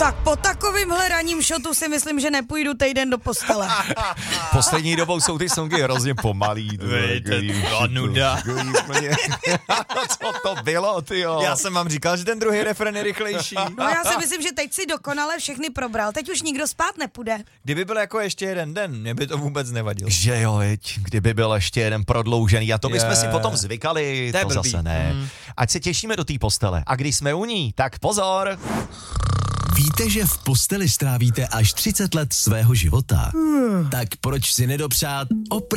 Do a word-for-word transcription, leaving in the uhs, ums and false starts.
Tak po takovýmhle raním šotu si myslím, že nepůjdu týden do postele. Poslední dobou jsou ty songy hrozně pomalý. To nuda. Co to bylo, tyjo? Já jsem vám říkal, že ten druhý refren je rychlejší. No já si myslím, že teď si dokonale všechny probral. Teď už nikdo spát nepůjde. Kdyby byl jako ještě jeden den, mě by to vůbec nevadilo. Že jo, jeď, kdyby byl ještě jeden prodloužený. A to bychom Je. si potom zvykali, To je to blbý. zase ne. Mm. Ať se těšíme do té postele. A když jsme u ní, tak pozor. Víte, že v posteli strávíte až třicet let svého života? Tak proč si nedopřát opravdu